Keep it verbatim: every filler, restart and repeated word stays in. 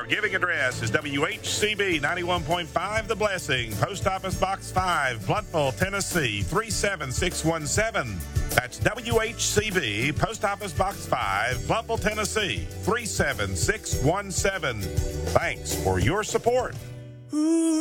giving address is W H C B ninety-one point five The Blessing, Post Office Box five, Blountville, Tennessee three seven six one seven. That's W H C B, Post Office Box five, Blountville, Tennessee three seven six one seven. Thanks for your support.